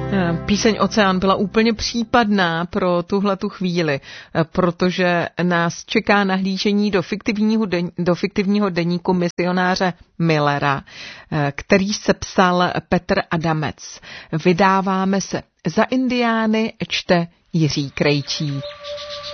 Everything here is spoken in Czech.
Píseň Oceán byla úplně případná pro tuhletu chvíli, protože nás čeká nahlížení do fiktivního deníku misionáře Millera, který sepsal Petr Adamec. Vydáváme se za Indiány, čte Jiří Krejčí.